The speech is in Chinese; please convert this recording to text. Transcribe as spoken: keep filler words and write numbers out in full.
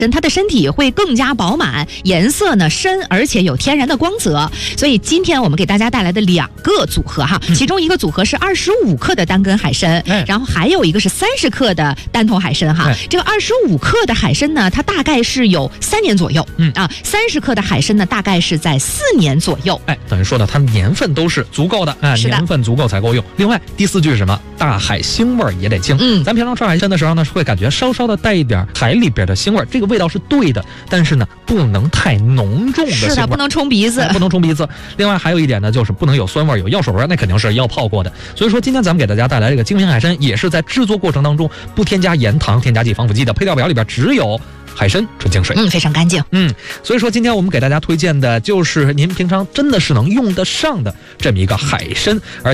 它的身体会更加饱满，颜色呢深，而且有天然的光泽。所以今天我们给大家带来的两个组合哈，其中一个组合是二十五克的单根海参， 哎、 然后还有一个是三十克的单头海参哈。哎、这个二十五克的海参呢，它大概是有三年左右，嗯啊，三十克的海参呢，大概是在四年左右。 哎，等于说呢，它年份都是足够的，哎，年份足够才够用。另外，第四句是什么？大海腥味儿也得轻。嗯，咱平常吃海参的时候呢，会感觉稍稍的带一点海里边的腥味儿，这个味道是对的，但是呢，不能太浓重的腥味， 是的，不能冲鼻子， 哎、不能冲鼻子。另外还有一点呢，就是不能有酸味，有药水味，那肯定是要泡过的。所以说，今天咱们给大家带来这个精品海参，也是在制作过程当中不添加盐、糖、添加剂、防腐剂的，配料表里边只有海参纯净水， 嗯，非常干净， 嗯，所以说今天我们给大家推荐的就是您平常真的是能用得上的这么一个海参，而